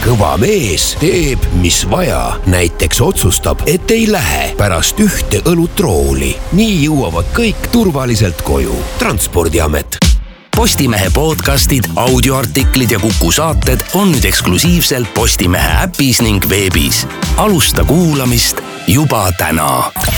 kõva mees teeb, mis vaja. Näiteks otsustab, et ei lähe pärast ühte õlutrooli. Nii jõuavad kõik turvaliselt koju. Transpordiamet. Postimehe podcastid, audioartiklid ja Kuku saated on nüüd eksklusiivselt Postimehe äpis ning veebis. Alusta kuulamist juba täna.